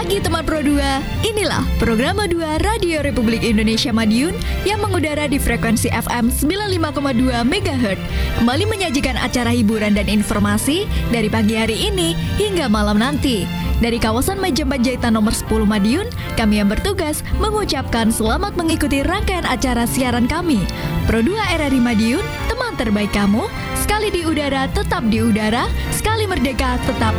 pagi teman Pro 2, inilah program 2 Radio Republik Indonesia Madiun yang mengudara di frekuensi FM 95,2 MHz. Kembali menyajikan acara hiburan dan informasi dari pagi hari ini hingga malam nanti. Dari kawasan Majen Panjaitan nomor 10 Madiun, kami yang bertugas mengucapkan selamat mengikuti rangkaian acara siaran kami. Pro 2 RRI Madiun, teman terbaik kamu, sekali di udara tetap di udara, sekali merdeka tetap